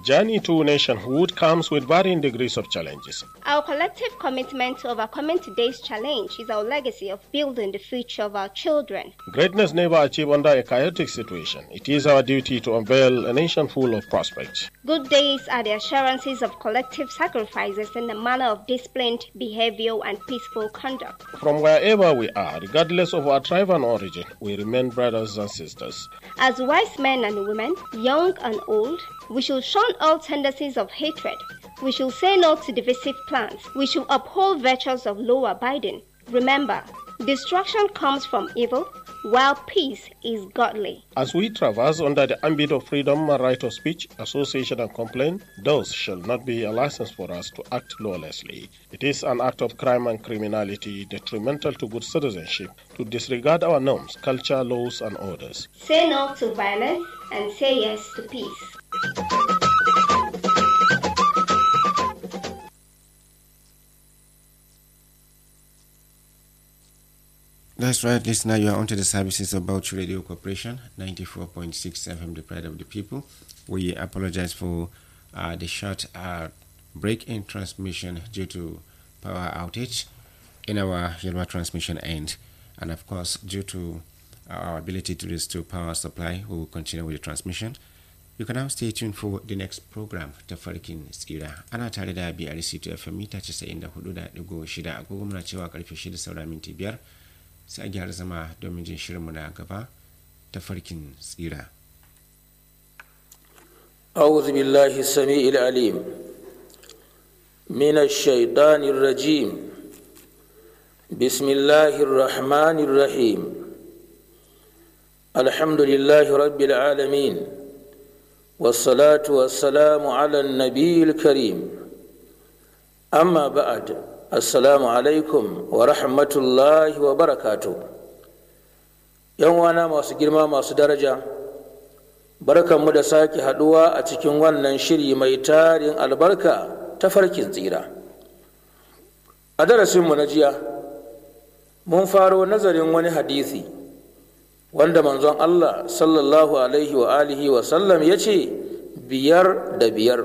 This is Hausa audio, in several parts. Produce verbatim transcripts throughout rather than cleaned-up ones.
Journey to nationhood comes with varying degrees of challenges. Our collective commitment to overcoming today's challenge is our legacy of building the future of our children. Greatness never achieved under a chaotic situation. It is our duty to unveil a nation full of prospects. Good days are the assurances of collective sacrifices in the manner of disciplined behavior and peaceful conduct. From wherever we are, regardless of our tribe and origin, we remain brothers and sisters. As wise men and women, young and old, we should shun all tendencies of hatred. We should say no to divisive plans. We should uphold virtues of law abiding. Remember, destruction comes from evil, while peace is godly. As we traverse under the ambit of freedom and right of speech, association and complaint, those shall not be a license for us to act lawlessly. It is an act of crime and criminality detrimental to good citizenship to disregard our norms, culture, laws, and orders. Say no to violence and say yes to peace. That's right, listener. You are onto the services of Bauchi Radio Corporation, ninety-four point six F M, the pride of the people. We apologize for uh, the short uh, break in transmission due to power outage in our Yelwa transmission end. And of course, due to our ability to restore power supply, we will continue with the transmission. You can now stay tuned for the next program, Tafarkin Tsira. Ana tare da B R C to F M mita casa'in da hudu da digo shida, agogo muna cewa karfe shida saura minti biyar. Sai a gyara zama domin jin shirinmu na gaba, Tafarkin Tsira. أعوذ بالله السميع العليم من الشيطان الرجيم بسم الله الرحمن الرحيم الحمد لله رب العالمين والصلاة والسلام على النبي الكريم أما بعد السلام عليكم ورحمة الله وبركاته. ‘Yan wana masu girma masu daraja, barkanmu da sake haduwa a cikin wannan shiri mai tarin albarka ta farkin tsira. A darasinmu na jiya, mun faro nazarin wani hadisi wanda manzon Allah sallallahu alaihi wa alihi wa sallam ya ce biyar da biyar.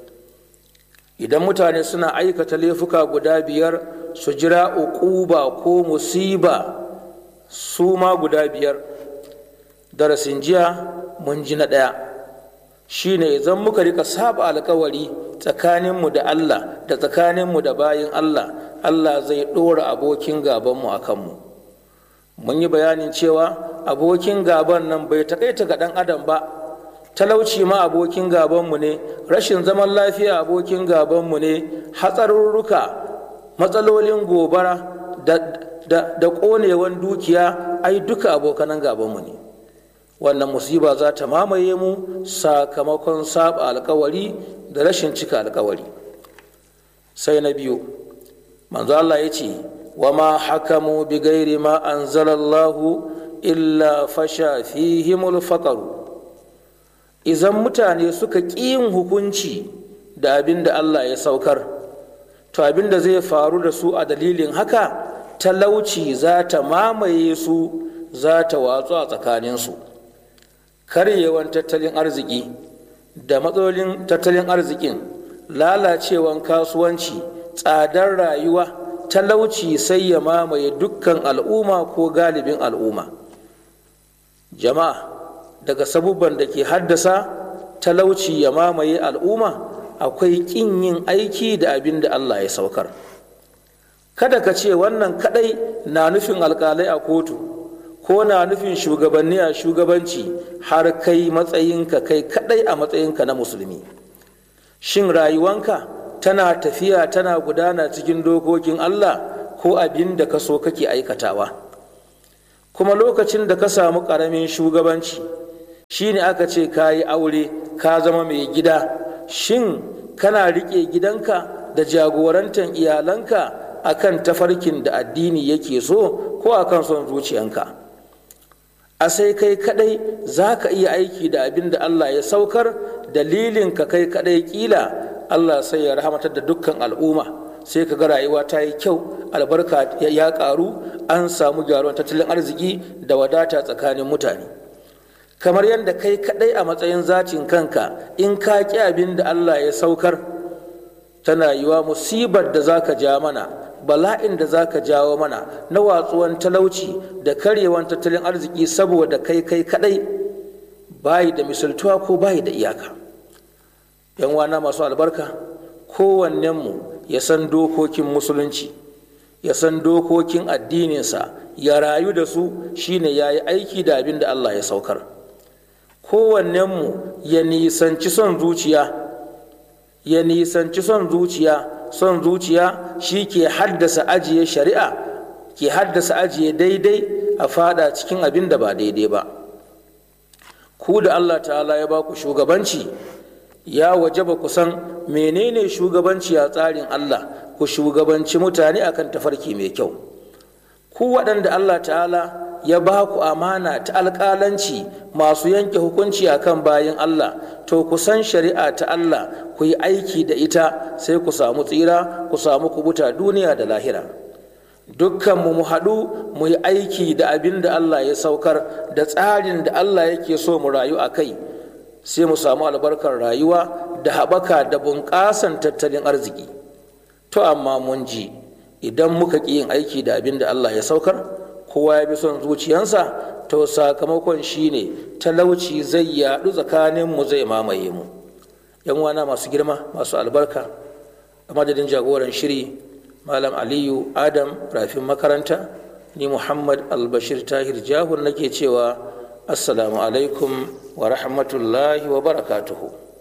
Idan mutane suna aikata laifuka guda biyar su jira uquba ko musiba su ma guda biyar. Darasin jiya mun ji na ɗaya shine idan muka rika saba alkawari tsakaninmu da Allah da tsakaninmu da bayin Allah, Allah zai ɗora abokin gabanmu a kanmu. Mun yi bayanin cewa abokin gaban nan bai takaita ga ɗan adam ba. Talauci ma abokin gabanmu ne, rashin zaman lafiya abokin gabanmu ne, hatsarurruka, matsalolin gobara da, da, da ƙonewan dukiya ai duka abokanan gabanmu ne. Wannan musiba za ta mamaye mu sakamakon saba alkawari da rashin cika alkawari. Sai na biyu, manzo Allah ya ce wa ma hakamu bi gairi ma anzalallahu illa fasha fihimul faqru. Izan mutane suka ƙi yin hukunci da abin da Allah ya saukar, to abin da zai faru da su a dalilin haka talauci za ta mamaye su, za ta watsu a tsakaninsu. Karyewan tattalin arziki da matsalolin tattalin arzikin, lalacewan kasuwanci, tsadar rayuwa, talauci sai ya mamaye dukkan al'umma ko galibin al'umma. Jama'a, daga sabubban da ke haddasa talauci ya mamaye al'umma akwai ƙin yin aiki da abin da Allah ya saukar. Kada ka ce wannan kadai na nufin alƙalai a kotu ko na nufin shugabanni a shugabanci, har kai matsayinka kai kadai a matsayinka na musulmi. Shin rayuwanka tana tafiya tana gudana cikin dokokin Allah ko abin da ka so kake aikatawa? Kuma lokacin da ka samu ƙaramin shugabanci shine aka ce ka yi aure ka zama mai gida, shin kana riƙe gidanka da jagorantar iyalanka akan tafarkin da addini yake so ko akan son zuciyanka? A sai kai kadai za ka iya aiki da abin da Allah ya saukar, dalilin ka kai kadai kila Allah sai ya rahmatar da dukkan al'umma, sai ka ga rayuwa ta yi kyau, albarka ya karu, an samu gyaruwar tattalin arziki da wadata tsakanin mutane. kamar yadda kai kadai a matsayin zatin kanka in ka ƙi abin da Allah ya saukar, tana yiwa musibar da zaka ja mana, bala'in da zaka jawo mana na watsuwan talauci da karyewan tattalin arziki saboda kai kai kadai bayi da misaltuwa ko bayi da iyaka. yan wana masu albarka, kowannenmu ya san dokokin musulunci, ya san dokokin addininsa, ya rayu da su, shine ya yi aiki da abin da Allah ya saukar. Kowannenmu ya nisanci son zuciya, ya nisanci son zuciya, son zuciya shi ke haddasa ajiye shari'a, ke haddasa ajiye daidai a fada cikin abin da ba daidai ba. Ku da Allah ta'ala ya ba ku shugabanci, ya wajaba ku san menene shugabanci a tsarin Allah, ku shugabanci mutane akan tafarki mai kyau. Ku waɗanda Allah ta'ala ya ba ku amana ta alƙalanci, masu yanke hukunci akan bayin Allah, to ku san shari'a ta Allah, ku yi aiki da ita, sai ku samu tsira, ku samu kubuta duniya da lahira. Dukkanmu mu haɗu mu yi aiki da abin da Allah ya saukar, da tsarin da Allah yake so mu rayu a kai, sai mu samu albarkar rayuwa da haɓaka da bunƙasan tattalin arziki. To amma mun ji, idan muka ƙi yin aiki da abin da Allah ya saukar, kowa ya bi son zuciyansa, to sakamakon shine talauci zai yaɗu tsakaninmu, zai mamaye mu. yan wana masu girma, masu albarka, a madadin jagoran shiri Malam Aliyu Adam rafin makaranta, ni Muhammad Albashir Tahir Jahun nake cewa assalamu alaikum wa rahmatullahi wa barakatuhu.